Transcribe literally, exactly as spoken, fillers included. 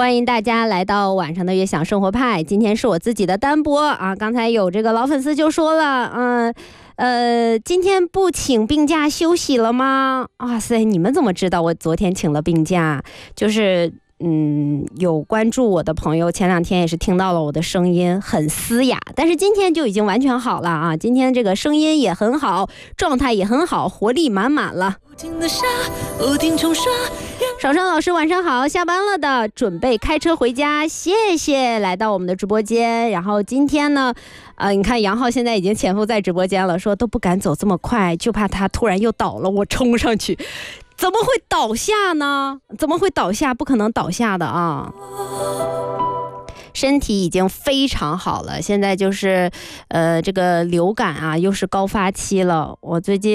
欢迎大家来到晚上的悦享生活派，今天是我自己的单播啊。刚才有这个老粉丝就说了，嗯，呃，今天不请病假休息了吗？哇塞，你们怎么知道我昨天请了病假？就是。嗯，有关注我的朋友前两天也是听到了我的声音很嘶哑，但是今天就已经完全好了啊！今天这个声音也很好，状态也很好，活力满满了。少少老师晚上好，下班了的，准备开车回家，谢谢来到我们的直播间。然后今天呢，呃，你看杨浩现在已经潜伏在直播间了，说都不敢走这么快，就怕他突然又倒了，我冲上去。怎么会倒下呢？怎么会倒下？不可能倒下的啊！身体已经非常好了，现在就是，呃，这个流感啊，又是高发期了。我最近。